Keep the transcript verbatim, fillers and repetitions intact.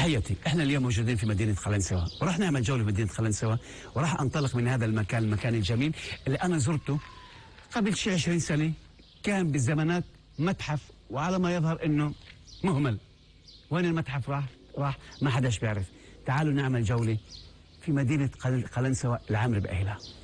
تحياتي. احنا اليوم موجودين في مدينة قلنسوة، وراح نعمل جولة في مدينة قلنسوة، وراح انطلق من هذا المكان، المكان الجميل اللي انا زرته قبل شي عشرين سنة. كان بالزمانات متحف، وعلى ما يظهر انه مهمل. وين المتحف راح؟ راح ما حداش بيعرف. تعالوا نعمل جولة في مدينة قلنسوة العامرة بأهلها.